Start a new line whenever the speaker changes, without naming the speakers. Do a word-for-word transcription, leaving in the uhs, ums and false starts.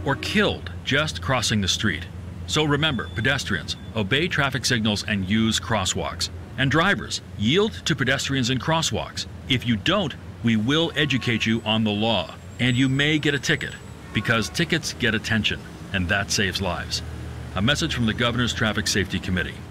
or killed just crossing the street. So remember, pedestrians, obey traffic signals and use crosswalks. And drivers, yield to pedestrians in crosswalks. If you don't, we will educate you on the law, and you may get a ticket, because tickets get attention, and that saves lives. A message from the Governor's Traffic Safety Committee.